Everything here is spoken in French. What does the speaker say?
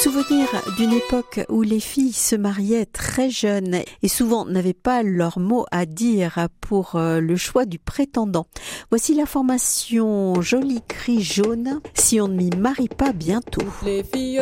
Souvenir d'une époque où les filles se mariaient très jeunes et souvent n'avaient pas leur mot à dire pour le choix du prétendant. Voici la formation Joli Cri Jaune, si on ne m'y marie pas bientôt. Les filles